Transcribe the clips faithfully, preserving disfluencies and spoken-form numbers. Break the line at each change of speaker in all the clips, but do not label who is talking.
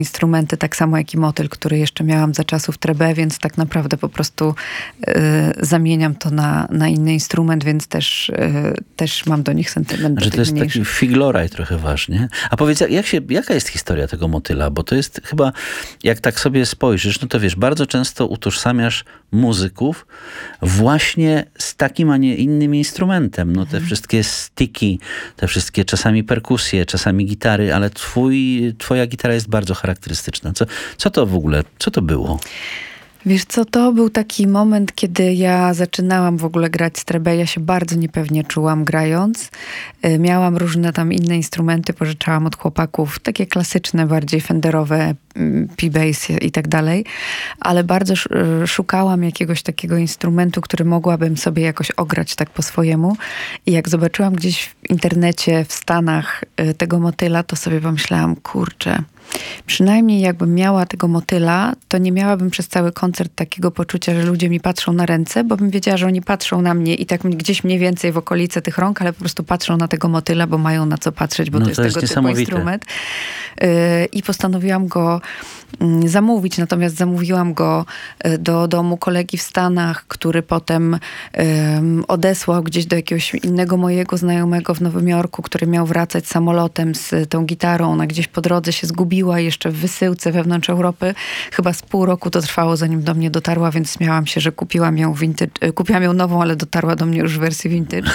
instrumenty, tak samo jak i motyl, który jeszcze miałam za czasów Trebe, więc tak naprawdę po prostu y, zamieniam to na, na inny instrument, więc też, y, też mam do nich sentyment.
Znaczy, to jest mniejszych. Taki figloraj trochę ważnie. A powiedz, jak się, jaka jest historia tego motyla? Bo to jest chyba, jak tak sobie spojrzysz, no to wiesz, bardzo często utożsamiasz muzyków właśnie z takim, a nie innym instrumentem. No te hmm. wszystkie sticki, te wszystkie czasami perkusje, czasami gitary, ale twój, twoja gitara jest bardzo charakterystyczna. Co, co to w ogóle, co to było?
Wiesz co, to był taki moment, kiedy ja zaczynałam w ogóle grać Trebe. Ja się bardzo niepewnie czułam grając. Miałam różne tam inne instrumenty, pożyczałam od chłopaków, takie klasyczne, bardziej fenderowe, P-Bass i tak dalej, ale bardzo szukałam jakiegoś takiego instrumentu, który mogłabym sobie jakoś ograć tak po swojemu. I jak zobaczyłam gdzieś w internecie, w Stanach tego motyla, to sobie pomyślałam, kurczę, przynajmniej jakbym miała tego motyla, to nie miałabym przez cały koncert takiego poczucia, że ludzie mi patrzą na ręce, bo bym wiedziała, że oni patrzą na mnie i tak gdzieś mniej więcej w okolice tych rąk, ale po prostu patrzą na tego motyla, bo mają na co patrzeć, bo
no
to jest
to jest
tego typu instrument. Yy, I postanowiłam go yy, zamówić, natomiast zamówiłam go yy, do domu kolegi w Stanach, który potem yy, odesłał gdzieś do jakiegoś innego mojego znajomego w Nowym Jorku, który miał wracać samolotem z tą gitarą. Ona gdzieś po drodze się zgubiła jeszcze w wysyłce wewnątrz Europy. Chyba z pół roku to trwało, zanim do mnie dotarła, więc śmiałam się, że kupiłam ją vintage, kupiłam ją nową, ale dotarła do mnie już w wersji vintage.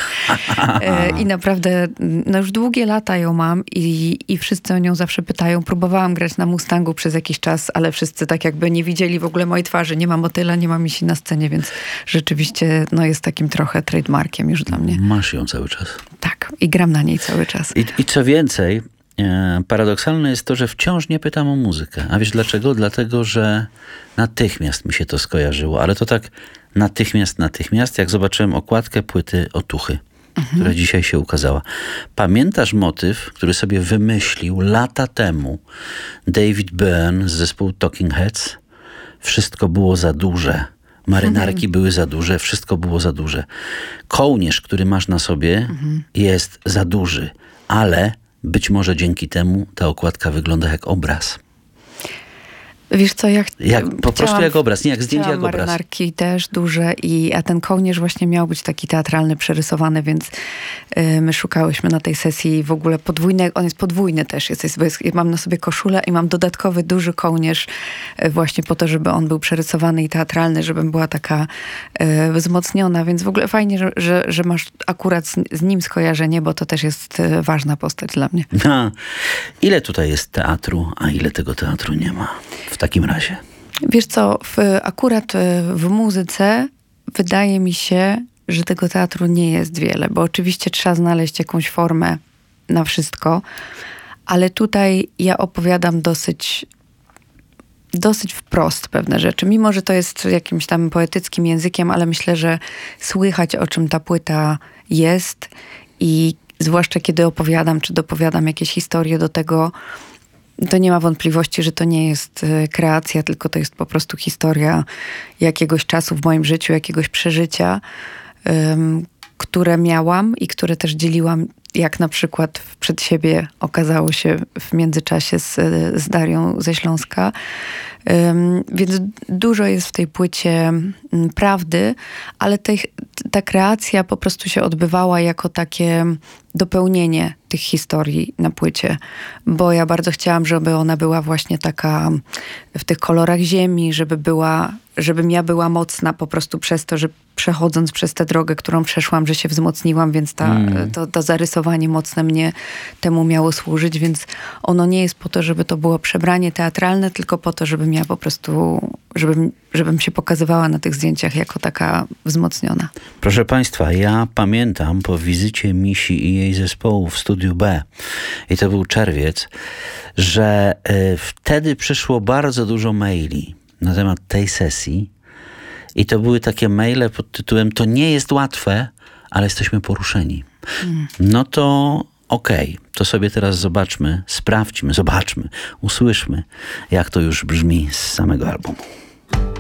I naprawdę, no już długie lata ją mam i, i wszyscy o nią zawsze pytają. Próbowałam grać na Mustangu przez jakiś czas, ale wszyscy tak jakby nie widzieli w ogóle mojej twarzy. Nie ma motyla, nie ma misi na scenie, więc rzeczywiście no jest takim trochę trademarkiem już dla mnie.
Masz ją cały czas.
Tak. I gram na niej cały czas.
I, i co więcej, e, paradoksalne jest to, że wciąż nie pytam o muzykę. A wiesz dlaczego? Dlatego, że natychmiast mi się to skojarzyło. Ale to tak natychmiast, natychmiast, jak zobaczyłem okładkę płyty Otuchy, mhm. która dzisiaj się ukazała. Pamiętasz motyw, który sobie wymyślił lata temu David Byrne z zespołu Talking Heads? Wszystko było za duże. Marynarki mhm. były za duże, wszystko było za duże. Kołnierz, który masz na sobie, mhm. jest za duży, ale być może dzięki temu ta okładka wygląda jak obraz.
Wiesz co, ja ch-
jak, Po prostu jak obraz, nie jak zdjęcie, jak obraz.
Marynarki też duże, i, a ten kołnierz właśnie miał być taki teatralny, przerysowany, więc y, my szukałyśmy na tej sesji w ogóle podwójnego, on jest podwójny też, jest, jest, jest, mam na sobie koszulę i mam dodatkowy duży kołnierz y, właśnie po to, żeby on był przerysowany i teatralny, żebym była taka y, wzmocniona, więc w ogóle fajnie, że, że, że masz akurat z, z nim skojarzenie, bo to też jest y, ważna postać dla mnie.
A, ile tutaj jest teatru, a ile tego teatru nie ma? W takim razie.
Wiesz co, w, akurat w muzyce wydaje mi się, że tego teatru nie jest wiele, bo oczywiście trzeba znaleźć jakąś formę na wszystko, ale tutaj ja opowiadam dosyć dosyć wprost pewne rzeczy, mimo że to jest jakimś tam poetyckim językiem, ale myślę, że słychać, o czym ta płyta jest, i zwłaszcza kiedy opowiadam, czy dopowiadam jakieś historie do tego, to nie ma wątpliwości, że to nie jest kreacja, tylko to jest po prostu historia jakiegoś czasu w moim życiu, jakiegoś przeżycia, um, które miałam i które też dzieliłam, jak na przykład przed siebie okazało się w międzyczasie z, z Darią ze Śląska. Um, więc dużo jest w tej płycie um, prawdy, ale tej, ta kreacja po prostu się odbywała jako takie dopełnienie tych historii na płycie, bo ja bardzo chciałam, żeby ona była właśnie taka w tych kolorach ziemi, żeby była, żebym ja była mocna po prostu przez to, że przechodząc przez tę drogę, którą przeszłam, że się wzmocniłam, więc ta, mm. to, to zarysowanie mocne mnie temu miało służyć, więc ono nie jest po to, żeby to było przebranie teatralne, tylko po to, żebym ja po prostu, żebym, żebym się pokazywała na tych zdjęciach jako taka wzmocniona.
Proszę Państwa, ja pamiętam po wizycie Misi i jej zespołu w Studiu B, i to był czerwiec, że y, wtedy przyszło bardzo dużo maili na temat tej sesji, i to były takie maile pod tytułem: to nie jest łatwe, ale jesteśmy poruszeni. Mm. No to okej, okay, to sobie teraz zobaczmy, sprawdźmy, zobaczmy, usłyszmy, jak to już brzmi z samego albumu.